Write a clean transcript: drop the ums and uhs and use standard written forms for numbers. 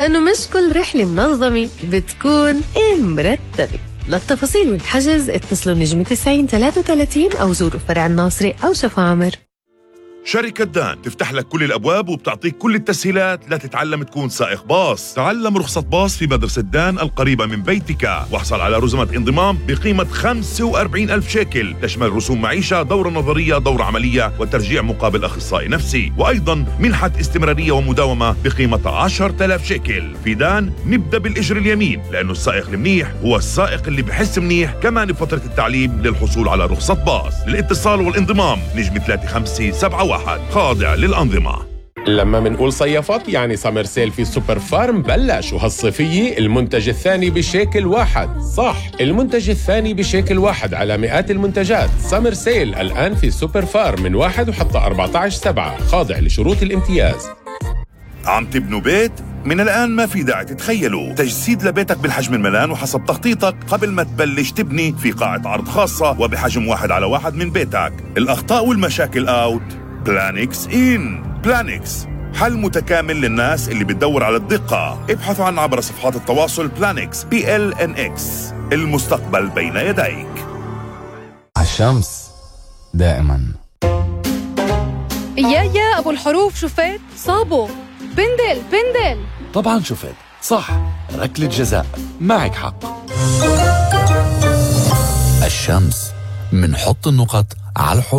لأنه مش كل رحلة منظمة بتكون مرتبة. للتفاصيل والحجز اتصلوا نجم 9033 أو زوروا فرع الناصري أو شفا عمر. شركة دان تفتح لك كل الأبواب وبتعطيك كل التسهيلات لتتعلم تكون سائق باص. تعلم رخصة باص في مدرسة دان القريبة من بيتك، واحصل على رسومات انضمام بقيمة 45,000 شيكل، تشمل رسوم معيشة، دورة نظرية، دورة عملية، وترجيع مقابل أخصائي نفسي، وأيضا منحة استمرارية ومداومة بقيمة 10,000 شيكل. في دان نبدأ بالإجر اليمين، لأنه السائق المنيح هو السائق اللي بحس منيح كمان بفترة التعليم للحصول على رخصة باص. للاتصال والانضمام نجم 3571 خاضع للأنظمة. لما منقول صيفات يعني سمر سيل في سوبر فارم بلش، وهالصيفية المنتج الثاني بشيكل واحد. صح، المنتج الثاني بشيكل واحد على مئات المنتجات. سمر سيل الآن في سوبر فارم من 1 وحتى 14/7، خاضع لشروط الامتياز. عم تبنوا بيت؟ من الآن ما في داعي تتخيلوا تجسيد لبيتك بالحجم الملان وحسب تخطيطك قبل ما تبلش تبني في قاعة عرض خاصة وبحجم 1:1 من بيتك. الأخطاء والمشاكل أوت، بلانكس إن. بلانكس حل متكامل للناس اللي بتدور على الدقة. ابحثوا عنه عبر صفحات التواصل بلانكس PLNX. المستقبل بين يديك. عالشمس دائما. يا أبو الحروف، شفت؟ صابو بندل. طبعا شفت، صح، ركلة جزاء، معك حق. الشمس، منحط النقط على الحروف.